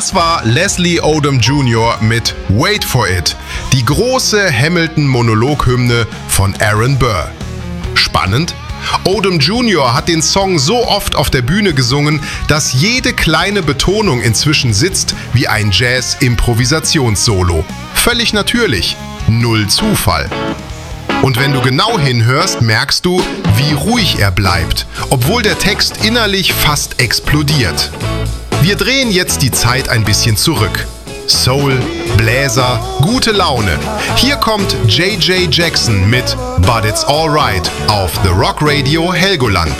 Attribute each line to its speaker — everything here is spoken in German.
Speaker 1: Das war Leslie Odom Jr. mit Wait for It, die große Hamilton-Monologhymne von Aaron Burr. Spannend? Odom Jr. hat den Song so oft auf der Bühne gesungen, dass jede kleine Betonung inzwischen sitzt wie ein Jazz-Improvisationssolo. Völlig natürlich, null Zufall. Und wenn du genau hinhörst, merkst du, wie ruhig er bleibt, obwohl der Text innerlich fast explodiert. Wir drehen jetzt die Zeit ein bisschen zurück. Soul, Bläser, gute Laune. Hier kommt J.J. Jackson mit But It's Alright auf The Rock Radio Helgoland.